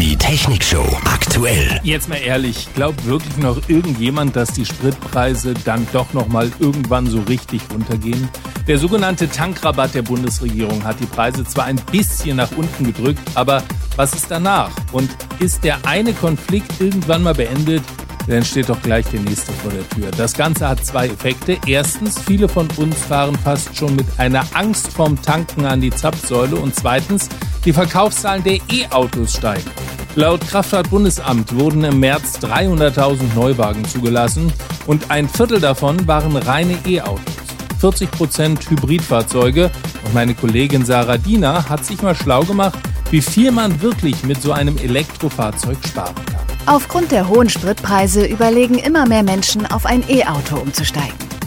Die Technikshow aktuell. Jetzt mal ehrlich, glaubt wirklich noch irgendjemand, dass die Spritpreise dann doch noch mal irgendwann so richtig runtergehen? Der sogenannte Tankrabatt der Bundesregierung hat die Preise zwar ein bisschen nach unten gedrückt, aber was ist danach? Und ist der eine Konflikt irgendwann mal beendet, dann steht doch gleich der nächste vor der Tür. Das Ganze hat zwei Effekte. Erstens, viele von uns fahren fast schon mit einer Angst vorm Tanken an die Zapfsäule. Und zweitens, die Verkaufszahlen der E-Autos steigen. Laut Kraftfahrtbundesamt wurden im März 300.000 Neuwagen zugelassen und ein Viertel davon waren reine E-Autos. 40% Hybridfahrzeuge. Und meine Kollegin Sarah Diener hat sich mal schlau gemacht, wie viel man wirklich mit so einem Elektrofahrzeug sparen kann. Aufgrund der hohen Spritpreise überlegen immer mehr Menschen, auf ein E-Auto umzusteigen.